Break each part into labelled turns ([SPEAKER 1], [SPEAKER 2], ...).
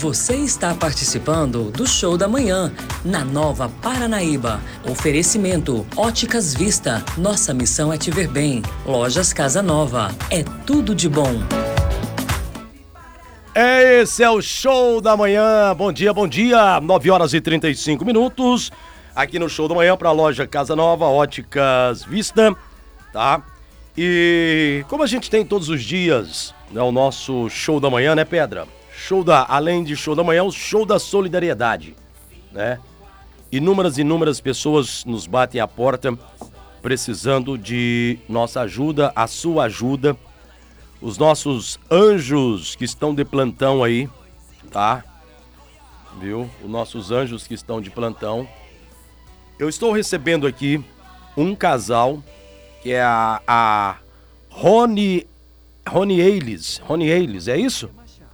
[SPEAKER 1] Você está participando do Show da Manhã, na Nova Paranaíba. Oferecimento Óticas Vista. Nossa missão é te ver bem. Lojas Casa Nova. É tudo de bom.
[SPEAKER 2] Esse é o Show da Manhã. Bom dia, bom dia. 9h35. Aqui no Show da Manhã para a loja Casa Nova, Óticas Vista, tá? E como a gente tem todos os dias, né, o nosso Show da Manhã, né, Pedra? Além de Show da Manhã, o Show da Solidariedade, né? Inúmeras pessoas nos batem a porta precisando de nossa ajuda, a sua ajuda. Os nossos anjos que estão de plantão aí, tá? Viu? Os nossos anjos que estão de plantão. Eu estou recebendo aqui um casal que é a Rony Eilis, é isso?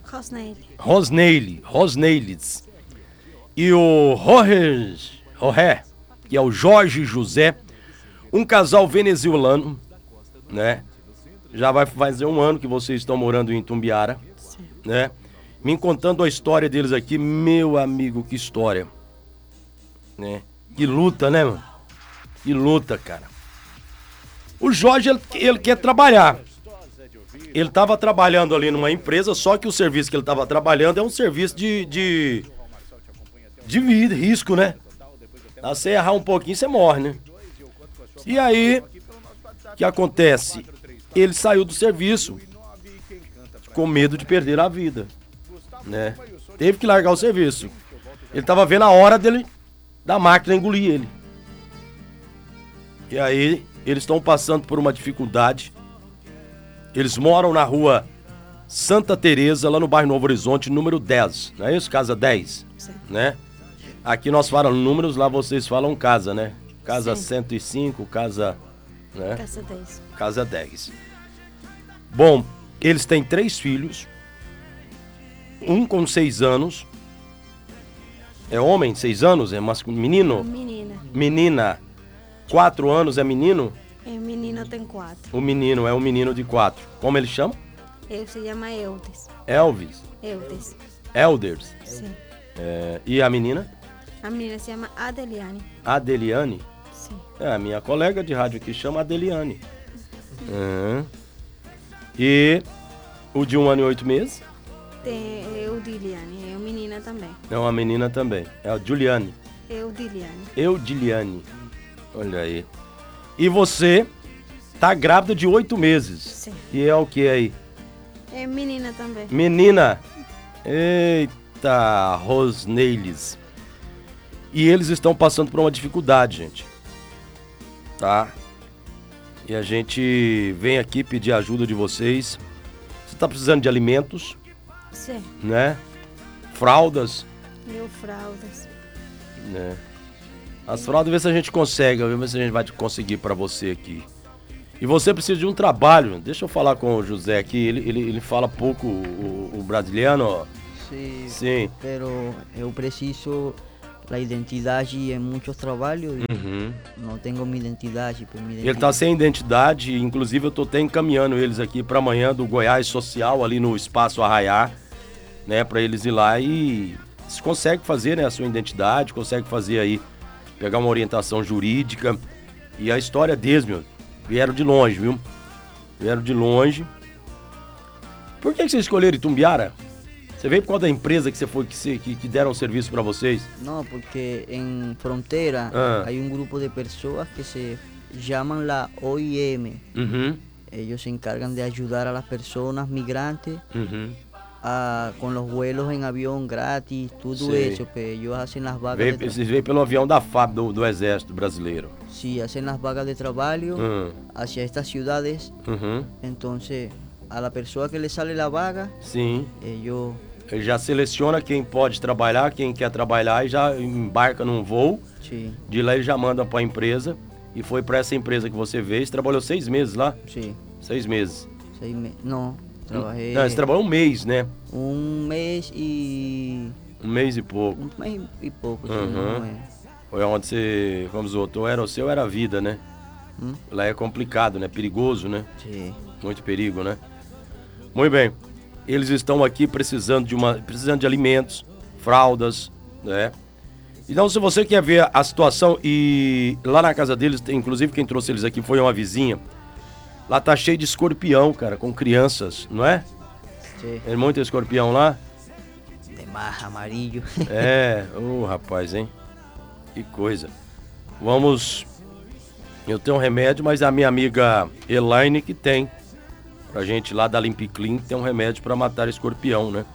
[SPEAKER 2] Rosneilis. E o Jorge, que é o Jorge José, um casal venezuelano, né? Já vai fazer um ano que vocês estão morando em Itumbiara, né? Me contando a história deles aqui, meu amigo, que história, né? Que luta, né, mano? Que luta, cara. O Jorge, ele quer trabalhar. Ele estava trabalhando ali numa empresa, só que o serviço que ele estava trabalhando é um serviço de vida, risco, né? Se você errar um pouquinho, você morre, né? E aí, o que acontece? Ele saiu do serviço com medo de perder a vida, né? Teve que largar o serviço. Ele estava vendo a hora da máquina engolir ele. E aí, eles estão passando por uma dificuldade. Eles moram na rua Santa Teresa, lá no bairro Novo Horizonte, número 10. Não é isso? Casa 10, sim, né? Aqui nós falamos números, lá vocês falam casa, né? Casa, sim, 105, casa... né? Casa 10. Casa 10. Bom, eles têm 3 filhos. Um com 6 anos. É homem, 6 anos? É menino? Menina. 4 anos é menino?
[SPEAKER 3] O menino tem 4.
[SPEAKER 2] O menino é um menino de 4. Como ele chama?
[SPEAKER 3] Ele se chama Eldes.
[SPEAKER 2] Elders?
[SPEAKER 3] Sim.
[SPEAKER 2] E a menina?
[SPEAKER 3] A menina se chama Adeliane.
[SPEAKER 2] Adeliane?
[SPEAKER 3] Sim.
[SPEAKER 2] A minha colega de rádio aqui chama Adeliane. E o de 1 ano e 8 meses?
[SPEAKER 3] Tem Eudiliane, é uma menina também.
[SPEAKER 2] É uma menina também. É a Juliane. Eudiliane. Olha aí. E você tá grávida de 8 meses.
[SPEAKER 3] Sim.
[SPEAKER 2] E é o que aí?
[SPEAKER 3] É menina também.
[SPEAKER 2] Menina. Eita, Rosneilis. E eles estão passando por uma dificuldade, gente. Tá? E a gente vem aqui pedir ajuda de vocês. Você tá precisando de alimentos?
[SPEAKER 3] Sim.
[SPEAKER 2] Né? Fraldas?
[SPEAKER 3] Fraldas.
[SPEAKER 2] Né? As fraldas, vê se a gente consegue, vê se a gente vai conseguir pra você aqui. E você precisa de um trabalho. Deixa eu falar com o José aqui, ele fala pouco o brasiliano.
[SPEAKER 4] Sim. Pero eu preciso da identidade em muitos trabalhos. Não tenho minha identidade.
[SPEAKER 2] Ele tá sem identidade, inclusive eu tô até encaminhando eles aqui pra amanhã do Goiás Social, ali no Espaço Arraiá, né, pra eles ir lá e se consegue fazer, né, a sua identidade, consegue fazer aí, pegar uma orientação jurídica. E a história deles, meu, vieram de longe, viu? Vieram de longe. Por que vocês escolheram Itumbiara? Você veio por causa da empresa que você foi, que deram serviço para vocês?
[SPEAKER 4] Não, porque em fronteira há um grupo de pessoas que se chamam la OIM. Eles se encargam de ajudar a las personas migrantes com os vuelos em avião grátis, tudo isso. Eles fazem as vagas de trabalho.
[SPEAKER 2] Vocês veio pelo avião da FAB, do Exército Brasileiro.
[SPEAKER 4] Sim, fazem as vagas de trabalho hacia estas cidades. Então, a la pessoa que le sale a vaga,
[SPEAKER 2] sim,
[SPEAKER 4] ele
[SPEAKER 2] já seleciona quem pode trabalhar, quem quer trabalhar e já embarca num voo.
[SPEAKER 4] Sim.
[SPEAKER 2] De lá ele já manda para a empresa. E foi para essa empresa que você veio. Você trabalhou 6 meses lá?
[SPEAKER 4] Sim.
[SPEAKER 2] 6 meses.
[SPEAKER 4] Não, trabalhei...
[SPEAKER 2] Não, você trabalhou 1 mês, né?
[SPEAKER 4] 1 mês e...
[SPEAKER 2] 1 mês e pouco.
[SPEAKER 4] 1 mês e pouco, sim.
[SPEAKER 2] Foi onde você, como os outros, ou era o seu ou era a vida, né? Lá é complicado, né? Perigoso, né?
[SPEAKER 4] Sim.
[SPEAKER 2] Muito perigo, né? Muito bem. Eles estão aqui precisando de alimentos, fraldas, né? Então, se você quer ver a situação, e lá na casa deles, inclusive quem trouxe eles aqui foi uma vizinha, lá tá cheio de escorpião, cara, com crianças, não é?
[SPEAKER 4] Sim.
[SPEAKER 2] Tem muito escorpião lá?
[SPEAKER 4] De marra, amarillo.
[SPEAKER 2] Rapaz, hein? Que coisa. Eu tenho um remédio, mas a minha amiga Elaine que tem. Pra gente lá da Limpiclean, tem um remédio pra matar escorpião, né?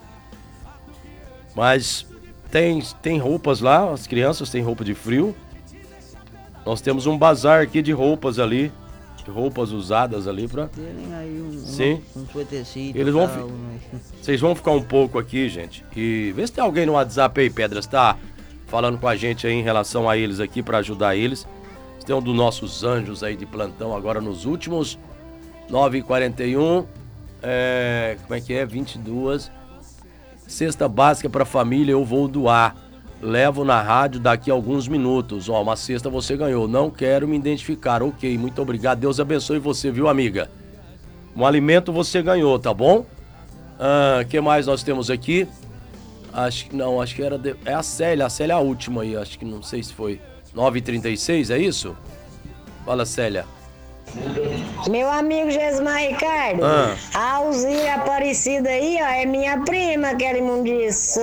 [SPEAKER 2] Mas tem roupas lá, as crianças têm roupa de frio. Nós temos um bazar aqui de roupas ali, de roupas usadas ali pra...
[SPEAKER 4] Tem aí
[SPEAKER 2] Sim.
[SPEAKER 4] um suétercito.
[SPEAKER 2] Vocês vão ficar um pouco aqui, gente. E vê se tem alguém no WhatsApp aí, Pedras, tá falando com a gente aí em relação a eles aqui pra ajudar eles. Tem um dos nossos anjos aí de plantão agora nos últimos 9h41. Como é que é? 22. Cesta básica pra família eu vou doar. Levo na rádio daqui a alguns minutos. Uma cesta você ganhou. Não quero me identificar. Ok, muito obrigado. Deus abençoe você, viu, amiga? Um alimento você ganhou, tá bom? Que mais nós temos aqui? Acho que era... É a Célia é a última aí. Acho que não sei se foi 9h36, é isso? Fala, Célia.
[SPEAKER 5] Meu amigo Gesmar Ricardo, a Alzira Aparecida aí, ó, é minha prima, aquela imundiça.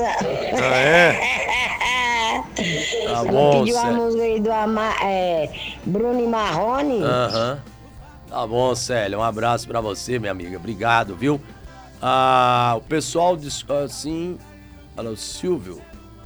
[SPEAKER 2] Tá bom,
[SPEAKER 5] pediu a música aí do Bruno e Marrone.
[SPEAKER 2] Tá bom, Célia, um abraço pra você, minha amiga, obrigado, viu? O pessoal diz assim... Olha, o Silvio.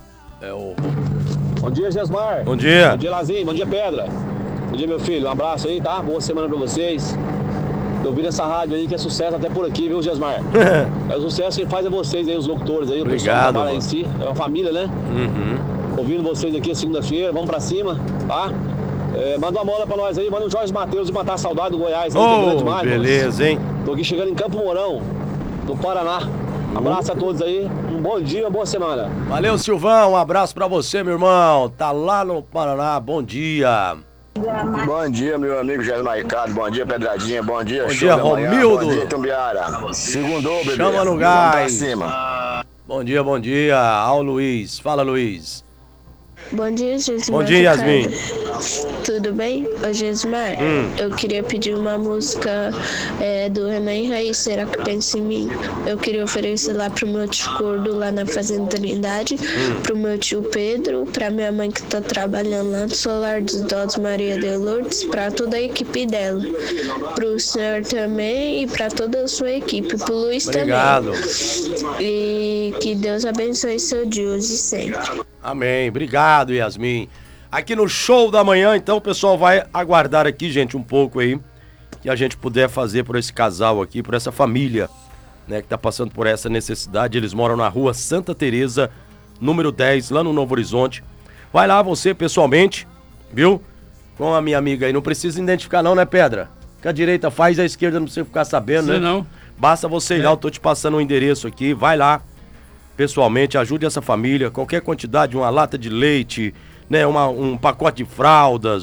[SPEAKER 6] Bom dia, Gesmar.
[SPEAKER 2] Bom dia.
[SPEAKER 6] Bom dia, Lazinho. Bom dia, Pedra. Bom dia, meu filho. Um abraço aí, tá? Boa semana pra vocês. Eu vi nessa rádio aí que é sucesso até por aqui, viu, Gesmar? É o sucesso que faz a vocês aí, os locutores aí.
[SPEAKER 2] Obrigado,
[SPEAKER 6] o pessoal em si. É uma família, né? Ouvindo vocês aqui segunda-feira. Vamos pra cima, tá? Manda uma mola pra nós aí. Manda o Jorge Matheus de matar a saudade do Goiás. Aí, demais,
[SPEAKER 2] beleza, hein?
[SPEAKER 6] Tô aqui chegando em Campo Mourão, no Paraná. Abraço a todos aí, um bom dia, uma boa semana.
[SPEAKER 2] Valeu, Silvão, um abraço pra você, meu irmão. Tá lá no Paraná, bom dia.
[SPEAKER 7] Bom dia, meu amigo Gesmar Ricardo, bom dia, Pedradinha, bom dia,
[SPEAKER 2] bom dia, Romildo.
[SPEAKER 7] Bom dia, Tumbiara. Segundou, bebê.
[SPEAKER 2] Chama no gás.
[SPEAKER 7] Cima.
[SPEAKER 2] Bom dia. Ao Luiz, fala, Luiz.
[SPEAKER 8] Bom dia, Gesmar.
[SPEAKER 2] Bom dia, Yasmin.
[SPEAKER 8] Tudo bem? Ô, Gesmar, eu queria pedir uma música do Renan e Raiz, Será que Pensa em Mim? Eu queria oferecer lá pro meu tio Cordo, lá na Fazenda Trindade, pro meu tio Pedro, pra minha mãe que tá trabalhando lá no Solar dos Idosos Maria de Lourdes, pra toda a equipe dela. Pro senhor também e pra toda a sua equipe. Pro Luiz
[SPEAKER 2] Obrigado.
[SPEAKER 8] também. E que Deus abençoe seu dia hoje e sempre.
[SPEAKER 2] Amém. Obrigado, Yasmin. Aqui no Show da Manhã, então, o pessoal vai aguardar aqui, gente, um pouco aí, que a gente puder fazer por esse casal aqui, por essa família, né, que tá passando por essa necessidade. Eles moram na rua Santa Teresa, número 10, lá no Novo Horizonte. Vai lá você, pessoalmente, viu? Com a minha amiga aí. Não precisa identificar não, né, Pedra? Que a direita faz, a esquerda não precisa ficar sabendo, né?
[SPEAKER 9] Não.
[SPEAKER 2] Basta você ir lá, eu tô te passando o endereço aqui, vai lá. Pessoalmente, ajude essa família, qualquer quantidade, uma lata de leite, né, um pacote de fraldas,